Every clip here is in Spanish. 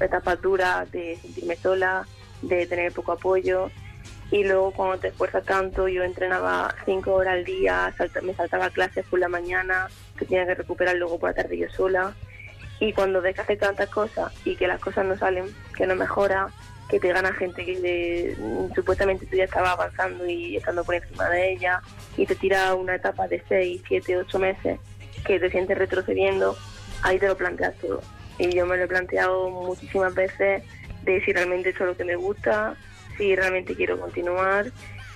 etapas duras de sentirme sola, de tener poco apoyo. Y luego cuando te esfuerzas tanto, yo entrenaba 5 horas al día, me saltaba clases por la mañana, que tenía que recuperar luego por la tarde yo sola. Y cuando ves que haces tantas cosas y que las cosas no salen, que no mejora, que te gana gente que supuestamente tú ya estabas avanzando y estando por encima de ella, y te tira una etapa de 6, 7, 8 meses, que te sientes retrocediendo, ahí te lo planteas todo. Y yo me lo he planteado muchísimas veces de si realmente eso es lo que me gusta, si realmente quiero continuar,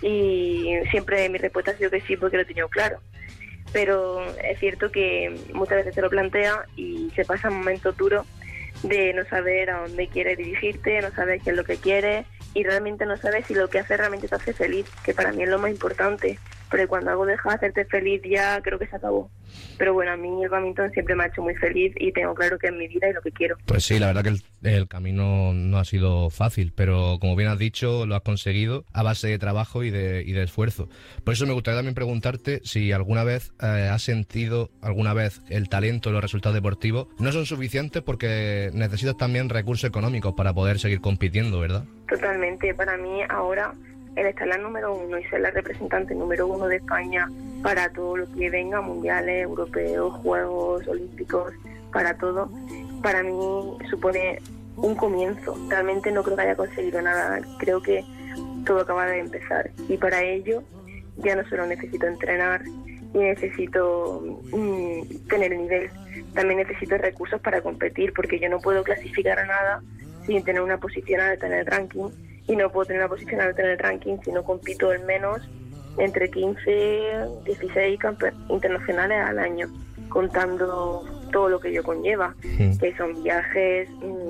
y siempre mi respuesta ha sido que sí, porque lo he tenido claro. Pero es cierto que muchas veces te lo planteas y se pasan momentos duros de no saber a dónde quieres dirigirte, no sabes qué es lo que quieres y realmente no sabes si lo que haces realmente te hace feliz, que para mí es lo más importante, porque cuando algo deja de hacerte feliz ya creo que se acabó. Pero bueno, a mí el badminton siempre me ha hecho muy feliz y tengo claro que es mi vida y lo que quiero. Pues sí, la verdad que el camino no ha sido fácil, pero como bien has dicho, lo has conseguido a base de trabajo y de esfuerzo. Por eso me gustaría también preguntarte si alguna vez has sentido el talento y los resultados deportivos no son suficientes porque necesitas también recursos económicos para poder seguir compitiendo, ¿verdad? Totalmente, para mí ahora el estar la número 1 y ser la representante número 1 de España para todo lo que venga, mundiales, europeos, Juegos Olímpicos, para todo, para mí supone un comienzo. Realmente no creo que haya conseguido nada, creo que todo acaba de empezar y para ello ya no solo necesito entrenar y necesito tener nivel, también necesito recursos para competir, porque yo no puedo clasificar a nada sin tener una posición alta en el ranking, y no puedo tener una posición alta en el ranking si no compito al menos entre 15 16 internacionales al año, contando todo lo que ello conlleva, que son viajes,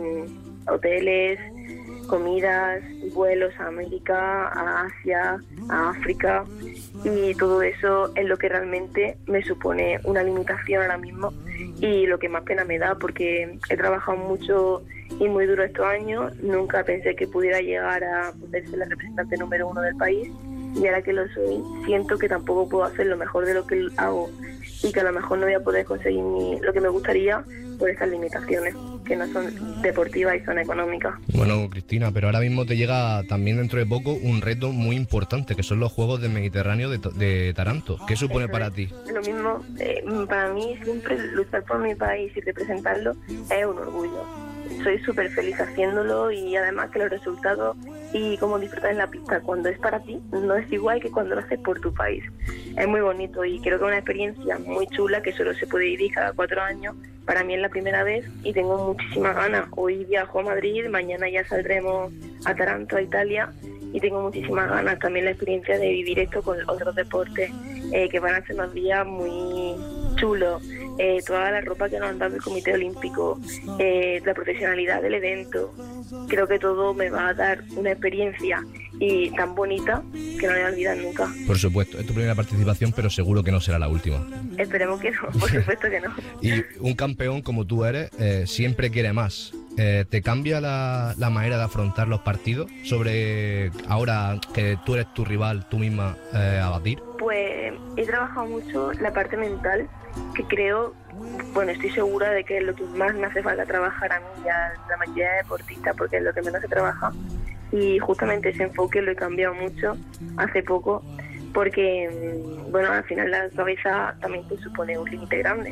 hoteles, comidas, vuelos a América, a Asia, a África, y todo eso es lo que realmente me supone una limitación ahora mismo y lo que más pena me da, porque he trabajado mucho y muy duro estos años, nunca pensé que pudiera llegar a poder ser la representante número 1 del país, y ahora que lo soy siento que tampoco puedo hacer lo mejor de lo que hago y que a lo mejor no voy a poder conseguir lo que me gustaría por estas limitaciones que no son deportivas y son económicas. Bueno, Cristina, pero ahora mismo te llega también dentro de poco un reto muy importante, que son los Juegos del Mediterráneo de Taranto. ¿Qué supone para ti? Lo mismo, para mí siempre luchar por mi país y representarlo es un orgullo. Soy súper feliz haciéndolo, y además que los resultados y cómo disfrutar en la pista cuando es para ti no es igual que cuando lo haces por tu país. Es muy bonito y creo que es una experiencia muy chula que solo se puede vivir cada 4 años. Para mí es la primera vez y tengo muchísimas ganas. Hoy viajo a Madrid, mañana ya saldremos a Taranto, a Italia, y tengo muchísimas ganas. También la experiencia de vivir esto con otros deportes que van a ser unos días muy chulos. Toda la ropa que nos han dado el Comité Olímpico, la profesionalidad del evento, creo que todo me va a dar una experiencia y tan bonita que no me voy a olvidar nunca. Por supuesto, es tu primera participación, pero seguro que no será la última. Esperemos que no, por supuesto que no. Y un campeón como tú eres siempre quiere más. ¿Te cambia la manera de afrontar los partidos sobre ahora que tú eres tu rival, tú misma a batir? Pues he trabajado mucho la parte mental, que creo, bueno, estoy segura de que es lo que más me hace falta trabajar a mí y a la mayoría de deportistas, porque es lo que menos se trabaja, y justamente ese enfoque lo he cambiado mucho hace poco, porque bueno, al final la cabeza también te supone un límite grande,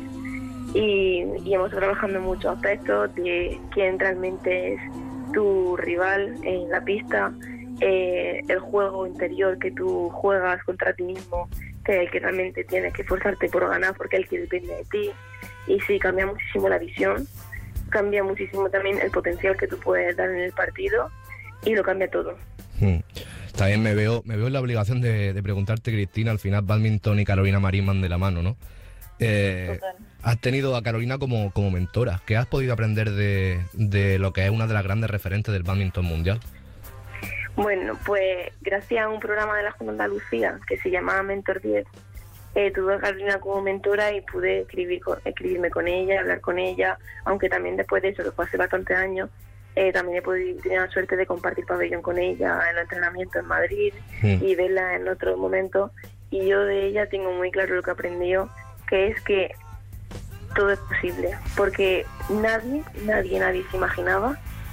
y hemos estado trabajando en muchos aspectos de quién realmente es tu rival en la pista, el juego interior que tú juegas contra ti mismo, que es el que realmente tienes que esforzarte por ganar porque es el que depende de ti. Y sí, cambia muchísimo la visión, cambia muchísimo también el potencial que tú puedes dar en el partido, y lo cambia todo. También me veo en la obligación de preguntarte, Cristina, al final bádminton y Carolina Marín van de la mano, ¿no? Has tenido a Carolina como mentora. ¿Qué has podido aprender de lo que es una de las grandes referentes del bádminton mundial? Bueno, pues gracias a un programa de la Junta de Andalucía que se llama Mentor 10, tuve a Carolina como mentora y pude escribirme con ella, hablar con ella, aunque también después de eso, que fue hace bastantes años, también he podido tener la suerte de compartir pabellón con ella en el entrenamiento en Madrid y verla en otros momentos, y yo de ella tengo muy claro lo que aprendió, que es que todo es posible, porque nadie se imaginaba